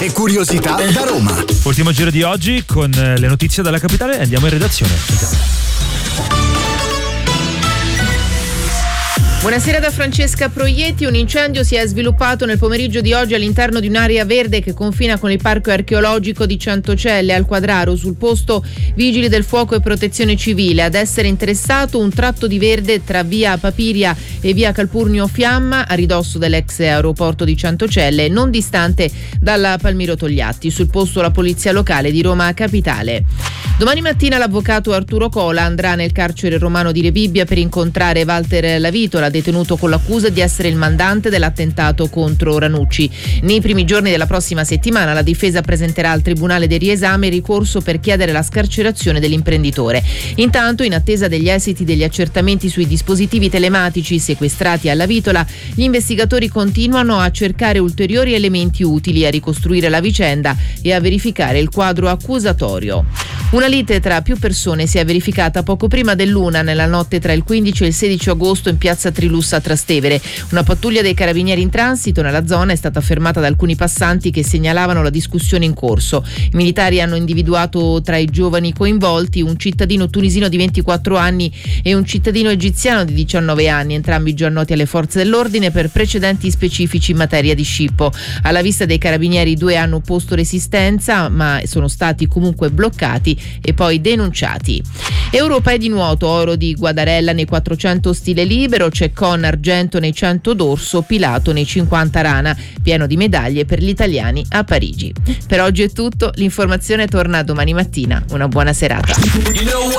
e curiosità da Roma. Ultimo giro di oggi con le notizie dalla capitale. Andiamo in redazione. Buonasera da Francesca Proietti. Un incendio si è sviluppato nel pomeriggio di oggi all'interno di un'area verde che confina con il parco archeologico di Centocelle al Quadraro. Sul posto vigili del fuoco e protezione civile. Ad essere interessato un tratto di verde tra via Papiria e via Calpurnio Fiamma, a ridosso dell'ex aeroporto di Centocelle, non distante dalla Palmiro Togliatti. Sul posto la polizia locale di Roma Capitale. Domani mattina l'avvocato Arturo Cola andrà nel carcere romano di Rebibbia per incontrare Walter Lavitola, detenuto con l'accusa di essere il mandante dell'attentato contro Ranucci. Nei primi giorni della prossima settimana la difesa presenterà al Tribunale del riesame il ricorso per chiedere la scarcerazione dell'imprenditore. Intanto, in attesa degli esiti degli accertamenti sui dispositivi telematici sequestrati alla Lavitola, gli investigatori continuano a cercare ulteriori elementi utili a ricostruire la vicenda e a verificare il quadro accusatorio. Una lite tra più persone si è verificata poco prima dell'1 nella notte tra il 15 e il 16 agosto in piazza Trilussa a Trastevere. Una pattuglia dei carabinieri in transito nella zona è stata fermata da alcuni passanti che segnalavano la discussione in corso. I militari hanno individuato tra i giovani coinvolti un cittadino tunisino di 24 anni e un cittadino egiziano di 19 anni, entrambi già noti alle forze dell'ordine per precedenti specifici in materia di scippo. Alla vista dei carabinieri 2 hanno opposto resistenza, ma sono stati comunque bloccati e poi denunciati. Europei di nuoto, oro di Guadarella nei 400 stile libero, Ceccon argento nei 100 dorso, Pilato nei 50 rana, pieno di medaglie per gli italiani a Parigi. Per oggi è tutto, l'informazione torna domani mattina. Una buona serata.